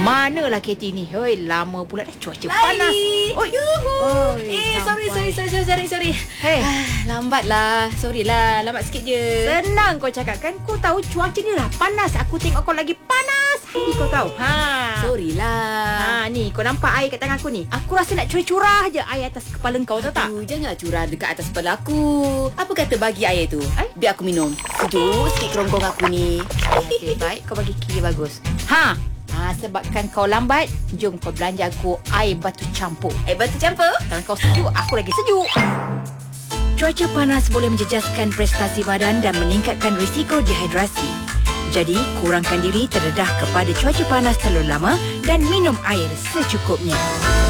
Manalah Katie ni? Hei, lama pula dah cuaca panas. Oi. Sorry. Hei, Lambat lah. Sorry lah. Lambat sikit je. senang kau cakap kan. Kau tahu cuaca ni dah panas. Aku tengok kau lagi panas. Ni kau tahu. Sorry lah. Ni kau nampak air kat tangan aku ni. Aku rasa nak curah je air atas kepala kau, tahu tak? Jangan curah dekat atas kepala aku. Apa kata bagi air tu? Biar aku minum. Sejuk sikit kerongkong aku ni. Okay, baik. Kau bagi kiri bagus. Sebabkan kau lambat, jom kau belanja aku air batu campur. Air batu campur? Kalau kau sejuk, aku lagi sejuk. Cuaca panas boleh menjejaskan prestasi badan dan meningkatkan risiko dehidrasi. Jadi, kurangkan diri terdedah kepada cuaca panas terlalu lama dan minum air secukupnya.